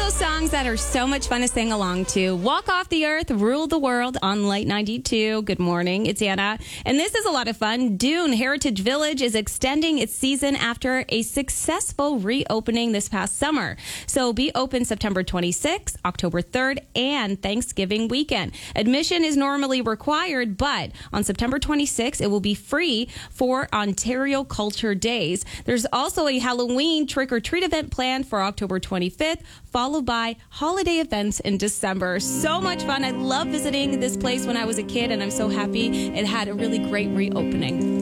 those songs that are so much fun to sing along to. Walk Off the Earth, Rule the World on Light 92. Good morning, it's Anna. And this is a lot of fun. Dune Heritage Village is extending its season after a successful reopening this past summer. So be open September 26th, October 3rd, and Thanksgiving weekend. Admission is normally required, but on September 26th, it will be free for Ontario Culture Days. There's also a Halloween trick-or-treat event planned for October 25th, followed by holiday events in December. So much fun. I love visiting this place when I was a kid, and I'm so happy it had a really great reopening.